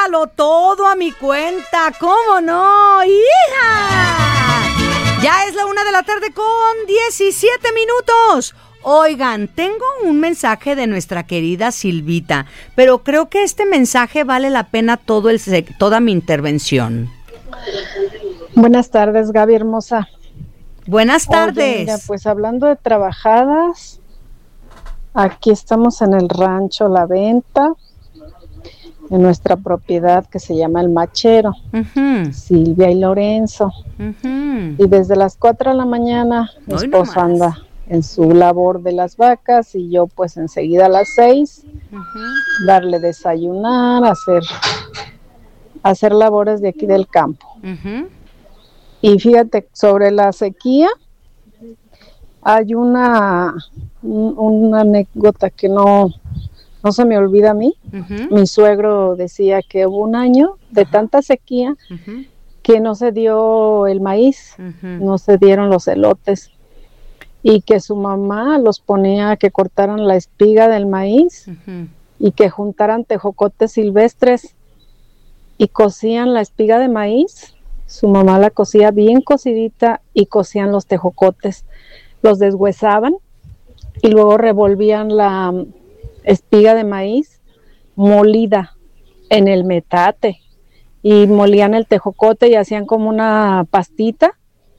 Págalo todo a mi cuenta, ¿cómo no, hija? Ya es la 1:00 con 17 minutos. Oigan, tengo un mensaje de nuestra querida Silvita, pero creo que este mensaje vale la pena toda mi intervención. Buenas tardes, Gaby hermosa. Buenas tardes. Oye, mira, pues hablando de trabajadas, aquí estamos en el rancho La Venta, en nuestra propiedad que se llama El Machero, Silvia y Lorenzo. Y desde las 4 de la mañana mi esposo anda en su labor de las vacas y yo pues enseguida a las 6 darle desayunar, hacer labores de aquí del campo. Y fíjate, sobre la sequía hay una anécdota que no se me olvida a mí. Mi suegro decía que hubo un año de tanta sequía que no se dio el maíz, no se dieron los elotes, y que su mamá los ponía a que cortaran la espiga del maíz y que juntaran tejocotes silvestres y cocían la espiga de maíz. Su mamá la cocía bien cocidita y cocían los tejocotes, los deshuesaban y luego revolvían la espiga de maíz molida en el metate y molían el tejocote y hacían como una pastita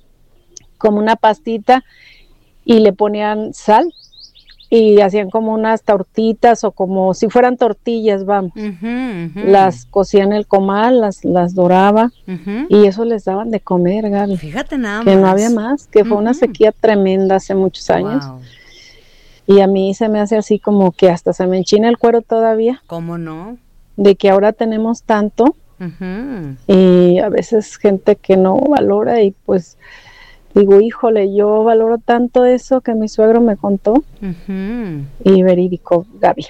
y le ponían sal y hacían como unas tortitas o como si fueran tortillas, vamos. Las cocían en el comal, las doraba y eso les daban de comer, Gaby. Fíjate nada más. Que no había más, que fue una sequía tremenda hace muchos años. Wow. Y a mí se me hace así como que hasta se me enchina el cuero todavía. ¿Cómo no? De que ahora tenemos tanto y a veces gente que no valora y pues digo, híjole, yo valoro tanto eso que mi suegro me contó. Y verídico, Gaby.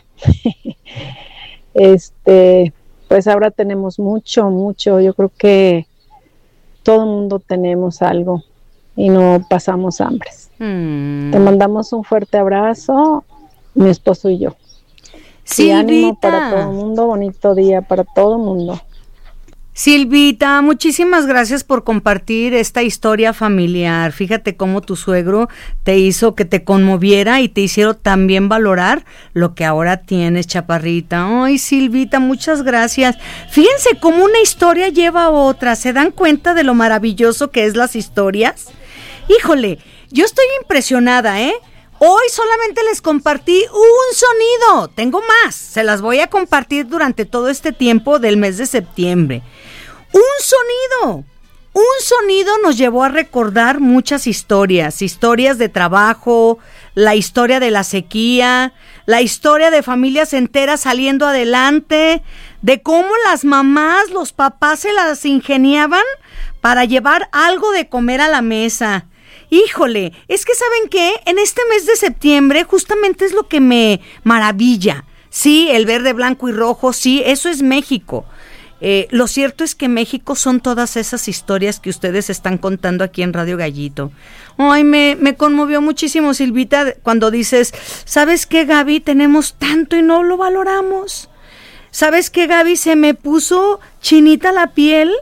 Pues ahora tenemos mucho, yo creo que todo el mundo tenemos algo y no pasamos hambres. Te mandamos un fuerte abrazo, mi esposo y yo. Silvita. Y ánimo para todo el mundo, bonito día para todo el mundo. Silvita, muchísimas gracias por compartir esta historia familiar. Fíjate cómo tu suegro te hizo que te conmoviera y te hicieron también valorar lo que ahora tienes, chaparrita. Ay, Silvita, muchas gracias. Fíjense cómo una historia lleva a otra. ¿Se dan cuenta de lo maravilloso que es las historias? Híjole, yo estoy impresionada, ¿eh? Hoy solamente les compartí un sonido, tengo más, se las voy a compartir durante todo este tiempo del mes de septiembre. Un sonido nos llevó a recordar muchas historias de trabajo, la historia de la sequía, la historia de familias enteras saliendo adelante, de cómo las mamás, los papás se las ingeniaban para llevar algo de comer a la mesa. Híjole, es que ¿saben qué? En este mes de septiembre justamente es lo que me maravilla. Sí, el verde, blanco y rojo, sí, eso es México. Lo cierto es que México son todas esas historias que ustedes están contando aquí en Radio Gallito. Ay, me conmovió muchísimo, Silvita, cuando dices, ¿sabes qué, Gaby? Tenemos tanto y no lo valoramos. ¿Sabes qué, Gaby? Se me puso chinita la piel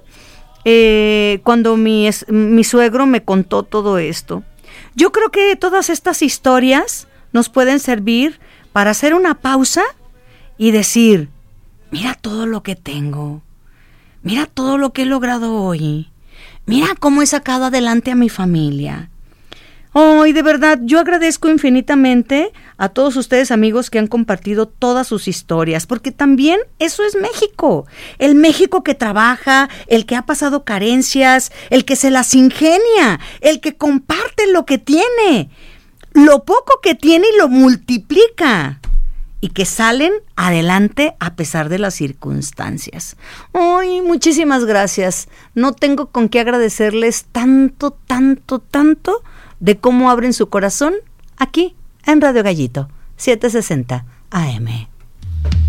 cuando mi suegro me contó todo esto. Yo creo que todas estas historias nos pueden servir para hacer una pausa y decir, mira todo lo que tengo, mira todo lo que he logrado hoy, mira cómo he sacado adelante a mi familia. Ay, de verdad, yo agradezco infinitamente a todos ustedes, amigos, que han compartido todas sus historias, porque también eso es México, el México que trabaja, el que ha pasado carencias, el que se las ingenia, el que comparte lo que tiene, lo poco que tiene y lo multiplica, y que salen adelante a pesar de las circunstancias. Ay, muchísimas gracias. No tengo con qué agradecerles tanto de cómo abren su corazón aquí en Radio Gallito 760 AM.